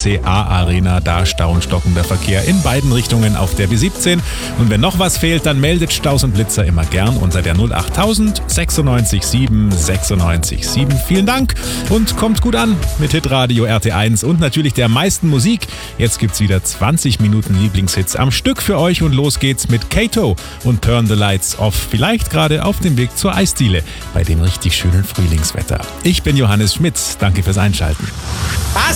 RCA Arena. Da stockender Verkehr in beiden Richtungen auf der B17. Und wenn noch was fehlt, dann meldet Staus und Blitzer immer gern unter der 08000 96 7 96 7. Vielen Dank und kommt gut an mit Hitradio RT1 und natürlich der meisten Musik. Jetzt gibt's wieder 20 Minuten Lieblingshits am Stück für euch und los geht's mit Kato und Turn the Lights Off. Vielleicht gerade auf dem Weg zur Eisdiele bei dem richtig schönen Frühlingswetter. Ich bin Johannes Schmitz. Danke fürs Einschalten. Was?